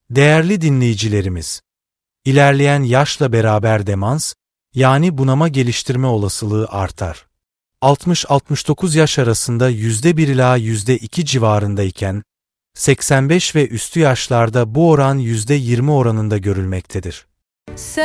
Değerli dinleyicilerimiz, ilerleyen yaşla beraber demans, yani bunama geliştirme olasılığı artar. 60-69 yaş arasında %1 ila %2 civarındayken, 85 ve üstü yaşlarda bu oran %20 oranında görülmektedir.